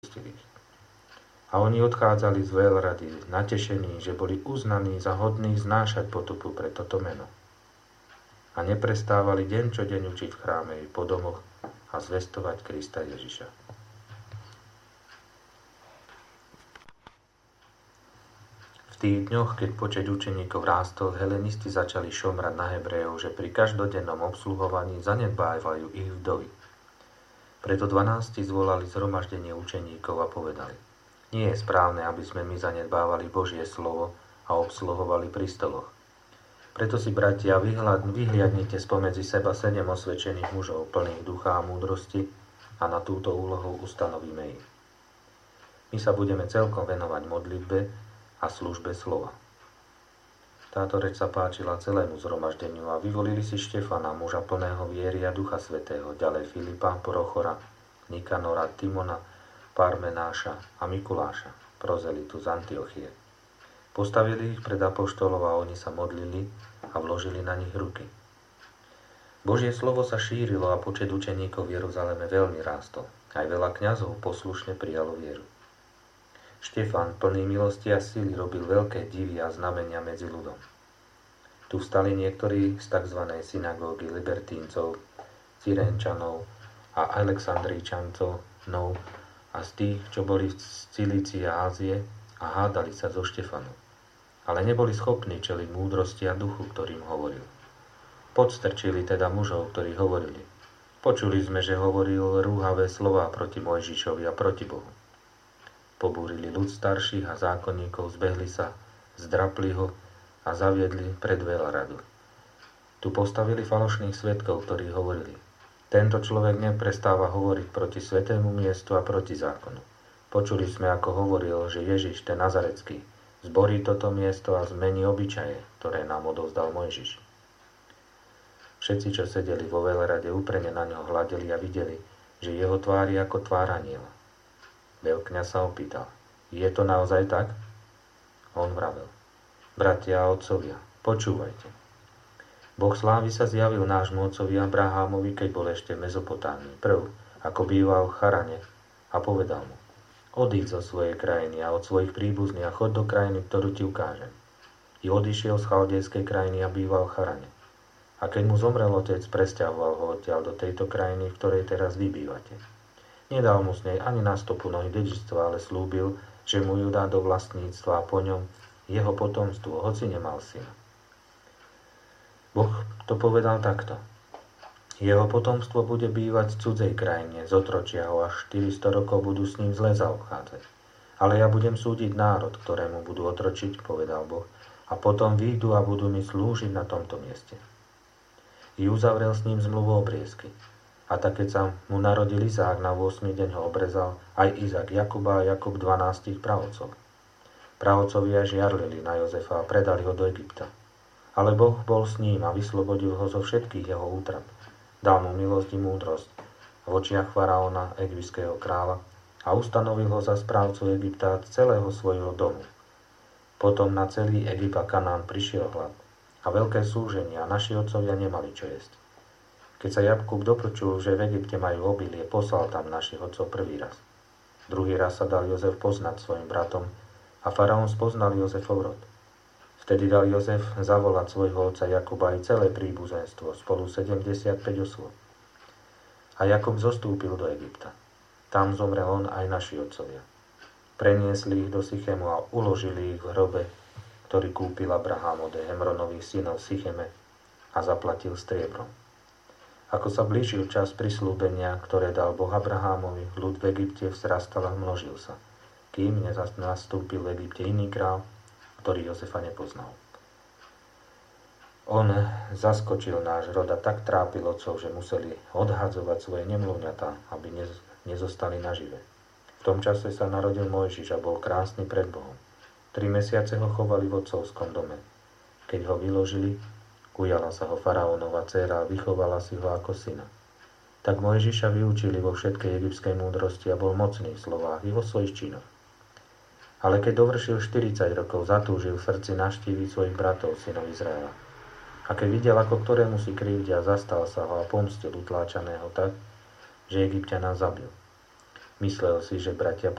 A oni odchádzali z veľrady natešení, že boli uznaní za hodných znášať potupu pre toto meno. A neprestávali deň čo deň učiť v chráme i po domoch a zvestovať Krista Ježiša. V tých dňoch, keď počet učeníkov rástol, helenisti začali šomrať na Hebrejov, že pri každodennom obsluhovaní zanedbávajú ich vdovy. Preto 12 zvolali zhromaždenie učeníkov a povedali: Nie je správne, aby sme my zanedbávali Božie slovo a obsluhovali pri stoloch. Preto si, bratia, vyhliadnite spomedzi seba 7 osvedčených mužov, plných ducha a múdrosti, a na túto úlohu ustanovíme ich. My sa budeme celkom venovať modlitbe a službe slova. Táto reč sa páčila celému zhromaždeniu a vyvolili si Štefana, muža plného viery a Ducha Svätého, ďalej Filipa, Prochora, Nikanora, Timona, Parmenáša a Mikuláša, prozelitu z Antiochie. Postavili ich pred apoštolov a oni sa modlili a vložili na nich ruky. Božie slovo sa šírilo a počet učeníkov v Jeruzaleme veľmi rástol. Aj veľa kňazov poslušne prijalo vieru. Štefan, plný milosti a síly, robil veľké divy a znamenia medzi ľudom. Tu vstali niektorí z tzv. Synagógy libertíncov, Cyrenčanov a Alexandríčancov a z tých, čo boli z Cilície a Ázie, a hádali sa so Štefanom. Ale neboli schopní čeliť múdrosti a duchu, ktorým hovoril. Podstrčili teda mužov, ktorí hovorili: Počuli sme, že hovoril rúhavé slová proti Mojžišovi a proti Bohu. Pobúrili ľud starších a zákonníkov, zbehli sa, zdrapli ho a zaviedli pred veľradu. Tu postavili falošných svedkov, ktorí hovorili: Tento človek neprestáva hovoriť proti svätému miestu a proti zákonu. Počuli sme, ako hovoril, že Ježiš, ten Nazarecký, zborí toto miesto a zmení obyčaje, ktoré nám odovzdal Mojžiš. Všetci, čo sedeli vo veľrade, úprene na ňo hľadeli a videli, že jeho tvár je ako tvár anjela. Veľkňaz sa opýtal: Je to naozaj tak? On vravel: Bratia a otcovia, počúvajte. Boh slávy sa zjavil nášmu otcovi Abrahámovi, keď bol ešte v Mezopotámii, prv, ako býval v Charane, a povedal mu: Odíď zo svojej krajiny a od svojich príbuzných a choď do krajiny, ktorú ti ukážem. I odišiel z chaldejskej krajiny a býval v Charane. A keď mu zomrel otec, presťahoval ho odtiaľ do tejto krajiny, v ktorej teraz vy bývate. Nedal mu z nej ani na stopu nohy dedičstva, ale slúbil, že mu ju dá do vlastníctva a po ňom jeho potomstvo, hoci nemal syna. Boh to povedal takto: Jeho potomstvo bude bývať v cudzej krajine, z otročia ho až 400 rokov budú s ním zle zaobchádzať. Ale ja budem súdiť národ, ktorému budú otročiť, povedal Boh, a potom výjdu a budú mi slúžiť na tomto mieste. I uzavrel s ním zmluvu obriezky. A tak, keď sa mu narodil Izák, na 8. deň ho obrezal aj Izák Jakuba a Jakub 12 praotcov. Praotcovia žiarlili na Jozefa a predali ho do Egypta. Ale Boh bol s ním a vyslobodil ho zo všetkých jeho útrap. Dal mu milosť i múdrosť v očiach faraóna, egyptského kráľa, a ustanovil ho za správcu Egypta celého svojho domu. Potom na celý Egypt a Kanán prišiel hlad a veľké súženie a naši otcovia nemali čo jesť. Keď sa Jakub dopočul, že v Egypte majú obilie, poslal tam našich otcov prvý raz. Druhý raz sa dal Jozef poznať svojim bratom a faraón spoznal Jozefov rod. Vtedy dal Jozef zavolať svojho otca Jakuba aj celé príbuzenstvo, spolu 75 osôb. A Jakub zostúpil do Egypta. Tam zomrel on aj naši otcovia. Preniesli ich do Sychemu a uložili ich v hrobe, ktorý kúpil Abrahám od Hemronových synov v Sycheme a zaplatil striebrom. Ako sa blížil čas prislúbenia, ktoré dal Boh Abrahámovi, ľud v Egypte vzrastal a množil sa, kým nastúpil v Egypte iný král, ktorý Jozefa nepoznal. On zaskočil náš rod a tak trápil otcov, že museli odhadzovať svoje nemluvňatá, aby nezostali nažive. V tom čase sa narodil Mojžiš a bol krásny pred Bohom. 3 mesiace ho chovali v otcovskom dome. Keď ho vyložili, ujala sa ho faraónova dcéra a vychovala si ho ako syna. Tak Mojžiša vyučili vo všetkej egyptskej múdrosti a bol mocný v slovách i vo svojich činoch. Ale keď dovršil 40 rokov, zatúžil v srdci navštíviť svojich bratov, synov Izraela. A keď videl, ako ktorému si krivdia, zastal sa ho a pomstil utláčaného tak, že Egypťana zabil. Myslel si, že bratia